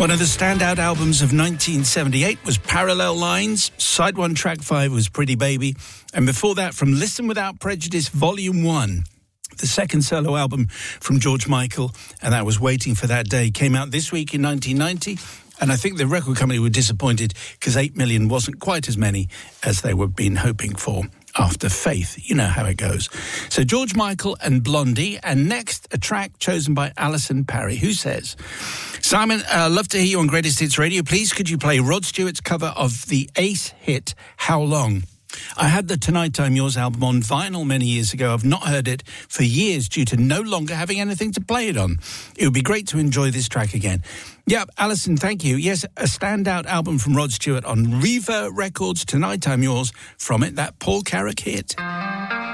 One of the standout albums of 1978 was Parallel Lines. Side 1, track 5 was Pretty Baby. And before that, from Listen Without Prejudice, Volume 1, the second solo album from George Michael, and that was Waiting for That Day, came out this week in 1990. And I think the record company were disappointed because 8 million wasn't quite as many as they were been hoping for after Faith. You know how it goes. So George Michael and Blondie, and next a track chosen by Alison Parry, who says, Simon, love to hear you on Greatest Hits Radio. Please could you play Rod Stewart's cover of the Ace hit, How Long? I had the Tonight I'm Yours album on vinyl many years ago. I've not heard it for years due to no longer having anything to play it on. It would be great to enjoy this track again. Yeah, Alison, thank you. Yes, a standout album from Rod Stewart on Riva Records, Tonight I'm Yours. From it, that Paul Carrack hit.